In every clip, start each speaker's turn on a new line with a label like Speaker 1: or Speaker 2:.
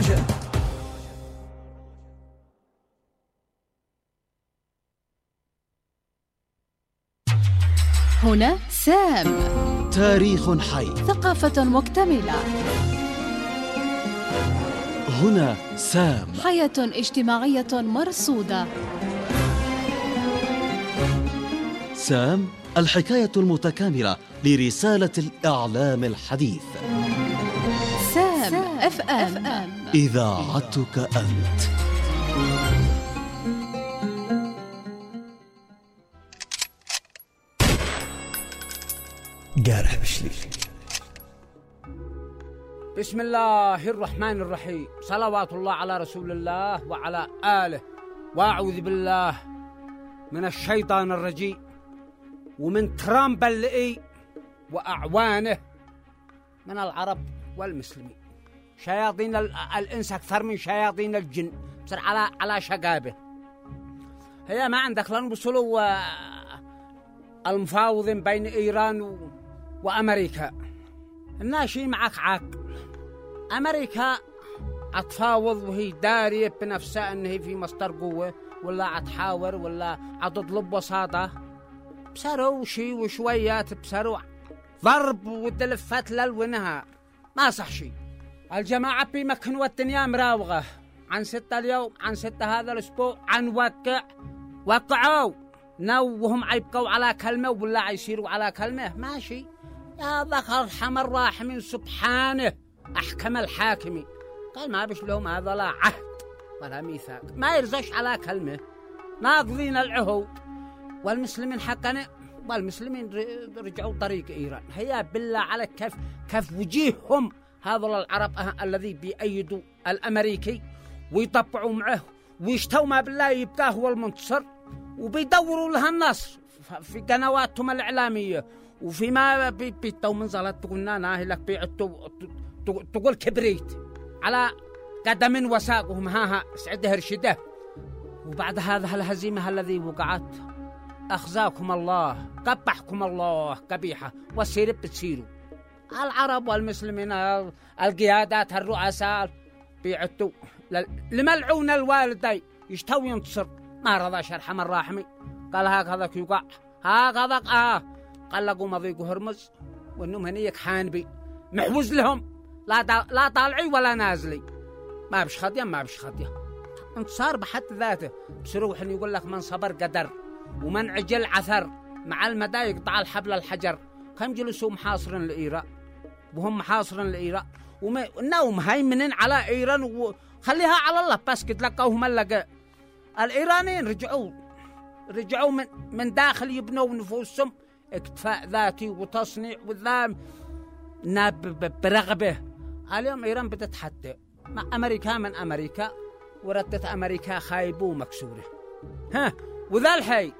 Speaker 1: الراجل.
Speaker 2: هنا سام،
Speaker 3: تاريخ حي،
Speaker 2: ثقافة مكتملة.
Speaker 3: هنا سام،
Speaker 2: حياة اجتماعية مرصودة.
Speaker 3: سام، الحكاية المتكاملة لرسالة الإعلام الحديث.
Speaker 2: سام اف ام،
Speaker 3: إذاعتك أنت.
Speaker 1: قارح بشلي.
Speaker 4: بسم الله الرحمن الرحيم، صلوات الله على رسول الله وعلى آله، وأعوذ بالله من الشيطان الرجيم ومن ترامب اللئي وأعوانه من العرب والمسلمين. شياطين الإنس أكثر من شياطين الجن، بصير على شقابه. هي ما عندك لن بصلوا المفاوضين بين إيران وأمريكا. الناشي معك عاق. أمريكا أتفاوض وهي دارية بنفسها أنه في مصدر قوة، ولا أتحاور ولا أتطلب وساطة. بسروا شي وشويات، بسروا ضرب ودلفات ليل ونهار، ما صح شي. الجماعة بمكنوا الدنيا مراوغة عن 6 اليوم، عن 6 هذا الأسبوع، عن وقعوا وهم عيبقوا على كلمة ولا عيصيروا على كلمة. ماشي، يا ذكر حمر راحمين سبحانه أحكم الحاكمين. قال ما بش لهم هذا لا عهد ولا ميثاق، ما يرزش على كلمة، ناقضين العهود. والمسلمين حقنا، والمسلمين رجعوا طريق إيران. هيا بالله على كيف وجيههم هذول العرب الذي بيأيدوا الأمريكي ويطبعوا معه ويشتوا ما بالله يبقى هو المنتصر، وبيدوروا لها النصر في قنواتهم الإعلامية. وفيما بيتوا من زلط تقولنا ناهي لك بيعتوا تقول كبريت على قدم وساقهم ها سعد هرشده. وبعد هذا الهزيمة الذي وقعت أخزاكم الله، قبحكم الله قبيحة، والسير بتسيروا. العرب والمسلمين القيادات الرؤساء بيعتوا لملعون الوالدين يشتوا ينتصر. ما رضى شرحم الراحمي، قال هكذا يوقع هكذا. قال لقوا مضيق هرمز وانهم هنيك حانبي محوز لهم، لا طالعي ولا نازلي، ما بش خطيه ما بش خطيه. انتصار بحد ذاته. بسروح يقول لك من صبر قدر ومن عجل عثر، مع المدى يقطع الحبل الحجر. كم جلسوا محاصرين لإيران، وهم محاصرين لإيران وانهم هيمنين على إيران وخليها على الله. بس قد لقوهم اللقاء الإيرانيين رجعوا من داخل يبنوا نفوسهم اكتفاء ذاتي وتصنيع والذام برغبه. اليوم إيران بتتحدى مع أمريكا من أمريكا، وردت أمريكا خايبة ومكسورة. وذا حي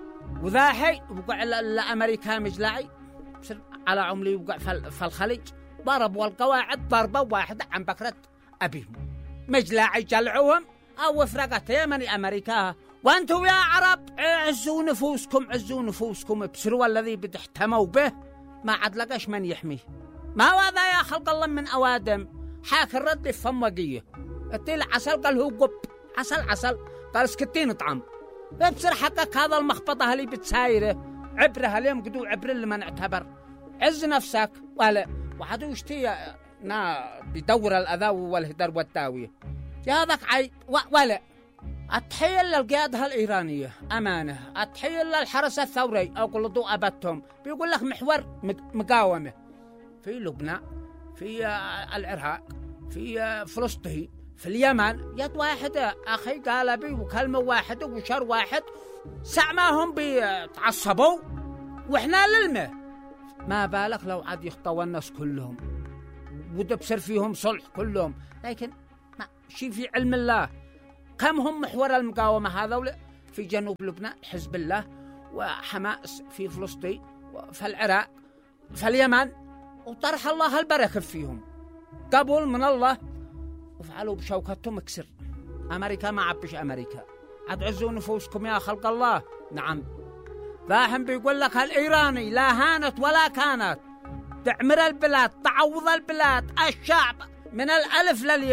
Speaker 4: وقع لأمريكا مجلعي على عملي، وقع في الخليج ضربوا القواعد ضربة واحدة عن بكرة أبيهم. مجلعي جلعوهم أو فرقت يمني أمريكا. وأنتم يا عرب عزوا نفوسكم بسروا الذي بتحتموا به، ما عاد لقاش من يحميه. ما هذا يا خلق الله من أوادم حاك الرد في فم وقيه. التيل عسل قال هو قب عسل قال سكتين طعم. بسر حقك هذا المخبطة اللي بتسايره عبرها اليوم قدو عبر اللي ما نعتبر. عز نفسك ولا وحدو يشتي بدور الأذى والهدر والتاوية. يا ذاك عيب ولا التحية للقيادة الإيرانية أمانة، التحية للحرس الثوري أو كل ضوء أبدهم. بيقول لك محور مقاومة في لبنان، في العراق، في فلسطين، في اليمن. يد واحدة أخي قال بي وكلمة واحدة وشر واحد. سعماهم بيتعصبوا وإحنا للمه. ما بالك لو عاد يخطوا الناس كلهم وده بصير فيهم صلح كلهم. لكن ما شي في علم الله. كم هم محور المقاومة هذول في جنوب لبنان حزب الله وحماس، في فلسطين وفي العراق في اليمن، وطرح الله البركة فيهم. قبول من الله وفعلوا بشوكتهم اكسر. أمريكا ما عبش أمريكا. عدعزوا نفوسكم يا خلق الله. نعم فاهم. بيقول لك الإيراني لا هانت ولا كانت، تعمر البلاد، تعوض البلاد، الشعب من الألف للياء،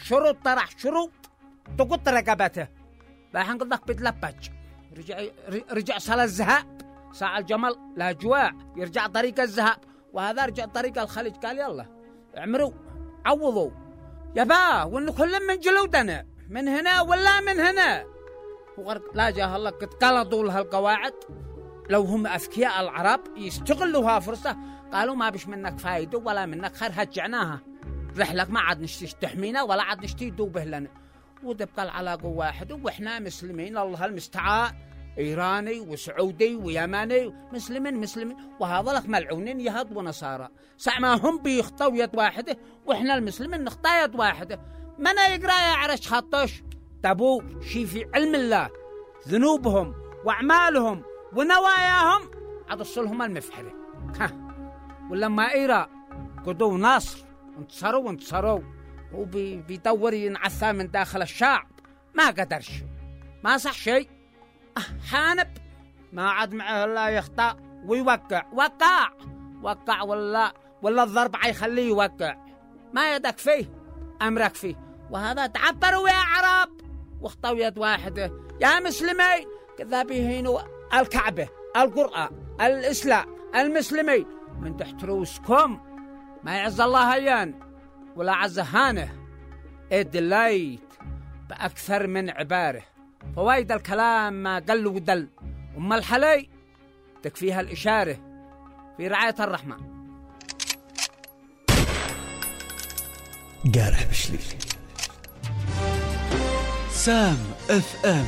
Speaker 4: طرح شروط تقط رقبته. باحن قدك بيتلبج رجع صار الذهاب ساعة الجمل لا جواع يرجع طريق الذهاب، وهذا رجع طريق الخليج. قال يلا اعمروا عوضوا يبا وإن كل من جلودنا من هنا ولا من هنا. لا جاه الله قد قلطوا لها القواعد. لو هم أذكياء العرب يستغلوها فرصة، قالوا ما بش منك فايدة ولا منك خير، هجعناها رحلك ما عاد نشتي تحمينا ولا عاد نشتي دوبه لنا، وتبقى العلاقة واحد وإحنا مسلمين الله المستعان، إيراني وسعودي ويماني مسلمين وهذا لك ملعونين يهود ونصارى. ساعة ما هم بيخطوا يد واحدة وإحنا المسلمين نخطى يد واحدة. من يقرأ يعرش خطوش تبو شي في علم الله ذنوبهم وأعمالهم ونواياهم عاد الصلهم المفحرة. ولما إيرا قدوا نصر وانتصروا وبيدور ينعثى من داخل الشعب ما قدرش، ما صح شيء. حانب ما عاد معه لا يخطأ ويوقع وقع ولا الضرب يخليه يوقع، ما يدك فيه أمرك فيه. وهذا تعبروا يا عرب واخطوا يد واحدة يا مسلمين كذا بيهينوا الكعبة القرآن الإسلام المسلمين من تحت رؤوسكم. ما يعز الله هيان ولا عز هانه ادليت بأكثر من عباره. فوايد الكلام ما قل ودل، أما الحلي تكفيها الإشارة في رعاية الرحمن.
Speaker 3: قارح بشلي سام اف ام،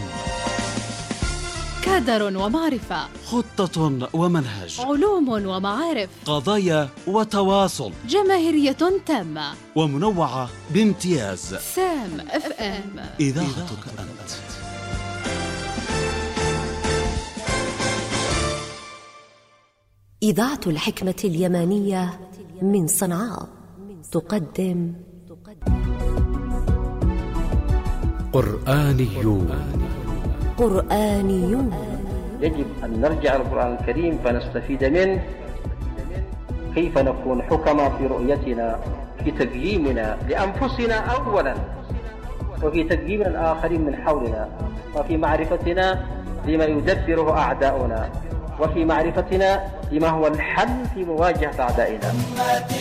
Speaker 2: كادر ومعرفة،
Speaker 3: خطة ومنهج،
Speaker 2: علوم ومعارف،
Speaker 3: قضايا وتواصل،
Speaker 2: جماهيرية تامة
Speaker 3: ومنوعة بامتياز.
Speaker 2: سام اف ام،
Speaker 3: إذاعتك أنت.
Speaker 1: إذاعة الحكمة اليمانية من صنعاء تقدم قرآنيون.
Speaker 5: يجب أن نرجع للقرآن الكريم فنستفيد منه، كيف نكون حكما في رؤيتنا، في تقييمنا لأنفسنا أولا، وفي تقييم الآخرين من حولنا، وفي معرفتنا لما يدبره أعداؤنا، وفي معرفتنا لما هو الحل في مواجهة أعدائنا.